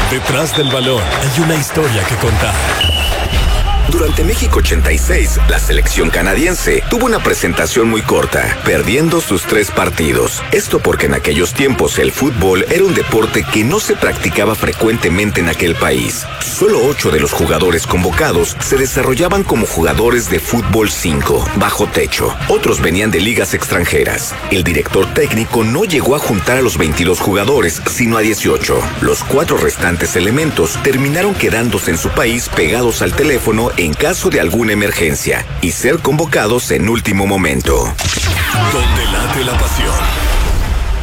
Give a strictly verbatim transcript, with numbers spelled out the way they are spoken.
Detrás del balón hay una historia que contar. Durante México ochenta y seis, la selección canadiense tuvo una presentación muy corta, perdiendo sus tres partidos. Esto porque en aquellos tiempos el fútbol era un deporte que no se practicaba frecuentemente en aquel país. Solo ocho de los jugadores convocados se desarrollaban como jugadores de fútbol cinco, bajo techo. Otros venían de ligas extranjeras. El director técnico no llegó a juntar a los veintidós jugadores, sino a dieciocho. Los cuatro restantes elementos terminaron quedándose en su país pegados al teléfono en caso de alguna emergencia y ser convocados en último momento. Donde late la pasión.